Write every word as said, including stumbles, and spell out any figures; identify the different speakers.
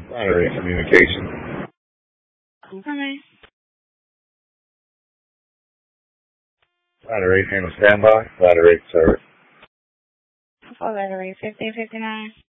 Speaker 1: Ladder eight communication.
Speaker 2: Confirming.
Speaker 1: Ladder eight handle standby. Ladder eight service.
Speaker 2: For ladder eight fifteen fifty-nine.